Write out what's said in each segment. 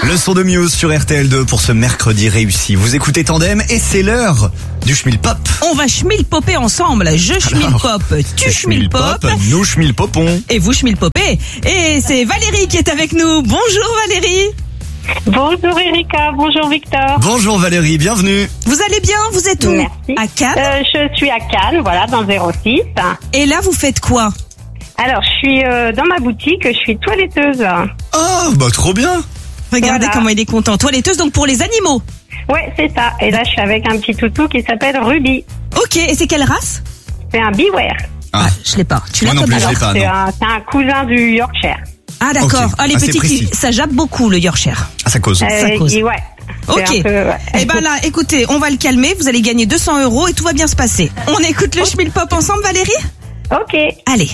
Le son de Muse sur RTL2 pour ce mercredi réussi. Vous écoutez Tandem et c'est l'heure du schmilpop. On va schmilpopper ensemble. Je schmilpop, tu schmilpop, nous schmilpopons. Et vous schmilpopez. Et c'est Valérie qui est avec nous. Bonjour Valérie. Bonjour Erika, bonjour Victor. Bonjour Valérie, bienvenue. Vous allez bien? Vous êtes où? Merci. À Cannes. Je suis à Cannes, voilà, dans 06. Et là, vous faites quoi? Alors, je suis dans ma boutique, je suis toiletteuse. Ah, bah trop bien. Regardez Voilà. comment il est content. Toiletteuse donc pour les animaux. Ouais, c'est ça. Et là, je suis avec un petit toutou qui s'appelle Ruby. Ok, et c'est quelle race? C'est un Beware. Ah, Je l'ai pas. Tu moi l'as non plus, je alors l'ai pas, C'est non. un cousin du Yorkshire. Ah d'accord. Ok. Ah, les Ah, c'est petits précis. ça jappe beaucoup le Yorkshire. Ah, ça cause. Ça cause. Et ouais. C'est Ok. un peu, ouais. Et ben là, écoutez, on va le calmer. Vous allez gagner 200 € et tout va bien se passer. On écoute le schmilpop ensemble, Valérie? Ok. Allez.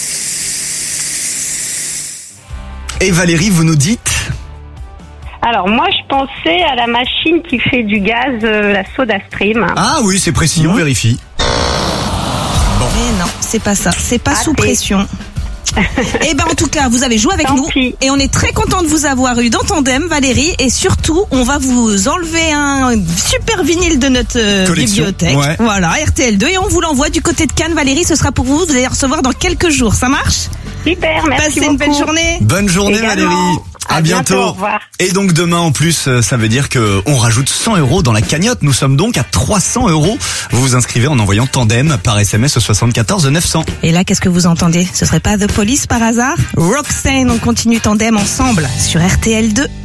Et Valérie, vous nous dites? Alors, moi, je pensais à la machine qui fait du gaz, la SodaStream. Ah oui, c'est précis, on vérifie. Mais non, c'est pas ça. C'est pas Ah, sous c'est- pression. Eh ben en tout cas, vous avez joué avec Tant nous pis. et on est très content de vous avoir eu dans Tandem, Valérie. Et surtout, on va vous enlever un super vinyle de notre Collection, bibliothèque. ouais. Voilà, RTL2 et on vous l'envoie du côté de Cannes, Valérie. Ce sera pour vous. Vous allez recevoir dans quelques jours. Ça marche? Super, merci Passez beaucoup. une belle journée. Bonne journée Également. Valérie. À bientôt. Au revoir. Et donc demain en plus, ça veut dire que on rajoute 100 € dans la cagnotte. Nous sommes donc à 300 €. Vous vous inscrivez en envoyant Tandem par SMS au 74 900. Et là, qu'est-ce que vous entendez? Ce serait pas The Police par hasard? Roxanne, on continue Tandem ensemble sur RTL2.